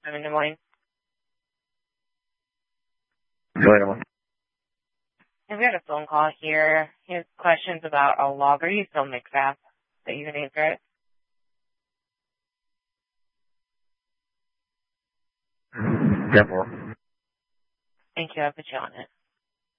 I'm in Des Moines. Go ahead. And we had a phone call here. He has questions about a logger. You still mix app that you can answer it. Therefore. Thank you. I'll put you on it.